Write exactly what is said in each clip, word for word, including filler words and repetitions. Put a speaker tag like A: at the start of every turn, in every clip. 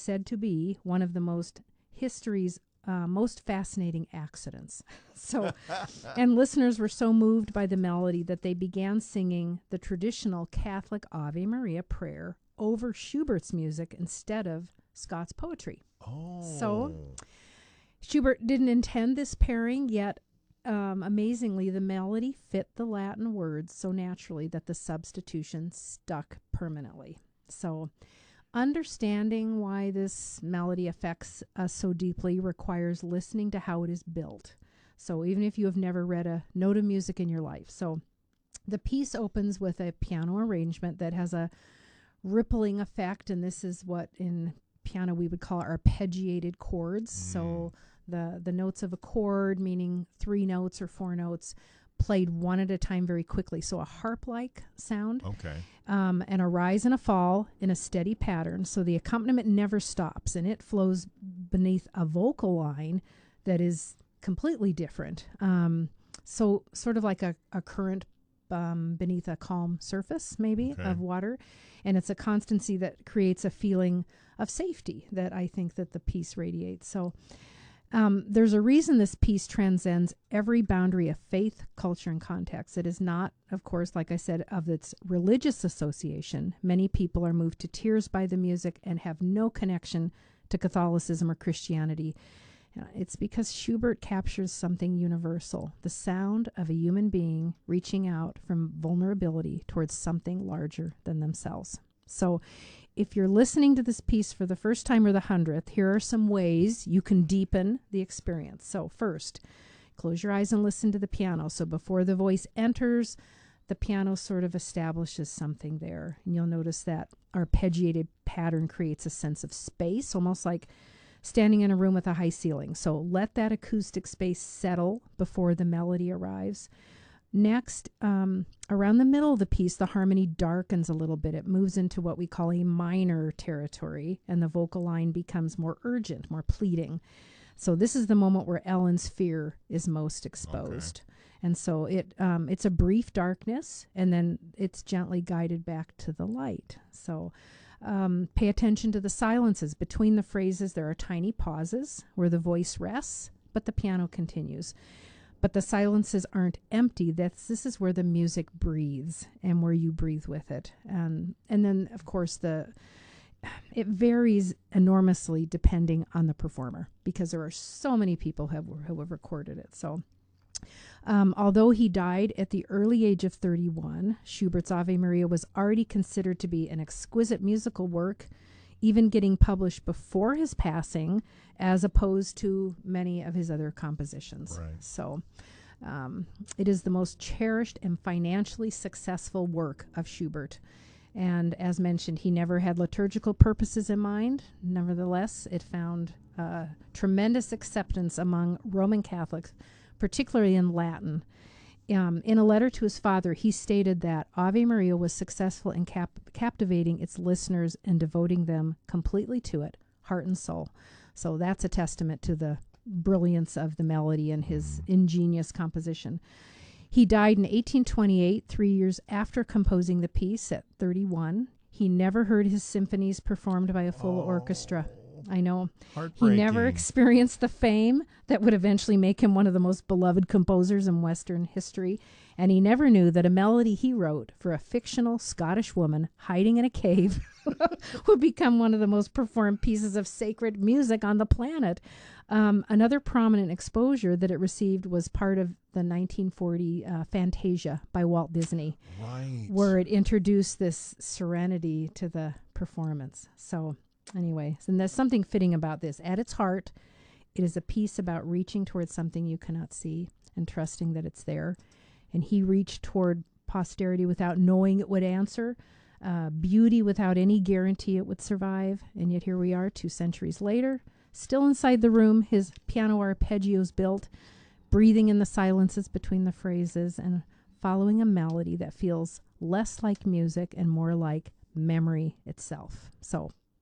A: said to be one of the most history's uh, most fascinating accidents. So, and listeners were so moved by the melody that they began singing the traditional Catholic Ave Maria prayer over Schubert's music instead of Scott's poetry.
B: Oh.
A: So Schubert didn't intend this pairing, yet um, amazingly, the melody fit the Latin words so naturally that the substitution stuck permanently. So understanding why this melody affects us so deeply requires listening to how it is built. So even if you have never read a note of music in your life. So the piece opens with a piano arrangement that has a rippling effect, and this is what in piano we would call arpeggiated chords. Mm. So the the notes of a chord, meaning three notes or four notes, played one at a time very quickly. So a harp-like sound.
B: Okay.
A: Um, and a rise and a fall in a steady pattern. So the accompaniment never stops, and it flows beneath a vocal line that is completely different. Um, so sort of like a, a current um, beneath a calm surface, maybe,
B: Okay.
A: of water. And it's a constancy that creates a feeling of safety that I think that the piece radiates. So um, there's a reason this piece transcends every boundary of faith, culture, and context. It is not, of course, like I said, of its religious association. Many people are moved to tears by the music and have no connection to Catholicism or Christianity. Uh, It's because Schubert captures something universal, the sound of a human being reaching out from vulnerability towards something larger than themselves. So if you're listening to this piece for the first time or the hundredth, here are some ways you can deepen the experience. So first, close your eyes and listen to the piano. So before the voice enters, the piano sort of establishes something there. And you'll notice that arpeggiated pattern creates a sense of space, almost like standing in a room with a high ceiling. So let that acoustic space settle before the melody arrives. Next, um, around the middle of the piece, the harmony darkens a little bit. It moves into what we call a minor territory, and the vocal line becomes more urgent, more pleading. So this is the moment where Ellen's fear is most exposed. Okay. And so it um, it's a brief darkness, and then it's gently guided back to the light. So Um, pay attention to the silences. Between the phrases, there are tiny pauses where the voice rests, but the piano continues. But the silences aren't empty. That's, this is where the music breathes and where you breathe with it. Um, and then, of course, the it varies enormously depending on the performer, because there are so many people who have, who have recorded it. So Um, although he died at the early age of thirty-one, Schubert's Ave Maria was already considered to be an exquisite musical work, even getting published before his passing, as opposed to many of his other compositions.
B: Right.
A: So um, it is the most cherished and financially successful work of Schubert. And as mentioned, he never had liturgical purposes in mind. Nevertheless, it found uh, tremendous acceptance among Roman Catholics, particularly in Latin. Um, in a letter to his father, he stated that Ave Maria was successful in cap- captivating its listeners and devoting them completely to it, heart and soul. So that's a testament to the brilliance of the melody and his ingenious composition. He died in eighteen twenty-eight, three years after composing the piece at thirty-one. He never heard his symphonies performed by a full
B: Oh.
A: orchestra. I know. He
B: Heartbreaking.
A: never experienced the fame that would eventually make him one of the most beloved composers in Western history. And he never knew that a melody he wrote for a fictional Scottish woman hiding in a cave would become one of the most performed pieces of sacred music on the planet. Um, another prominent exposure that it received was part of the nineteen forty uh, Fantasia by Walt Disney,
B: Right.
A: where it introduced this serenity to the performance. So anyway, and there's something fitting about this. At its heart, it is a piece about reaching towards something you cannot see and trusting that it's there. And he reached toward posterity without knowing it would answer, uh, beauty without any guarantee it would survive. And yet here we are two centuries later, still inside the room, his piano arpeggios built, breathing in the silences between the phrases and following a melody that feels less like music and more like memory itself. So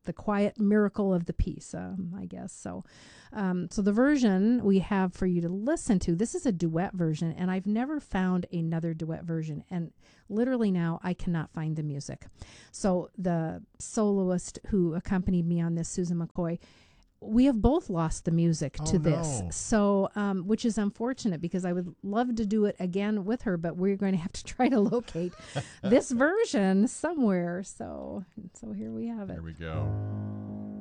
A: the quiet miracle of the peace, um, I guess. So, um, so the version we have for you to listen to, this is a duet version, and I've never found another duet version. And literally now I cannot find the music. So the soloist who accompanied me on this, Susan McCoy, we have both lost the music
B: oh,
A: to this.
B: No.
A: So, um, which is unfortunate because I would love to do it again with her, but we're going to have to try to locate this version somewhere. So, so here we have it.
B: Here we go.